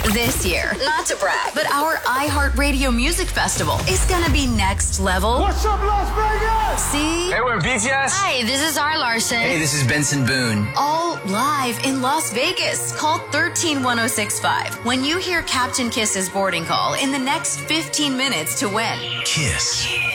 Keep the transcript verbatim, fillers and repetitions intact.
This year, not to brag, but our iHeartRadio Music Festival is gonna be next level. What's up, Las Vegas? See? Hey, we're B T S. Hi, this is R. Larson. Hey, this is Benson Boone. All live in Las Vegas. Call one three one oh six five when you hear Captain Kiss's boarding call in the next fifteen minutes to win. Kiss.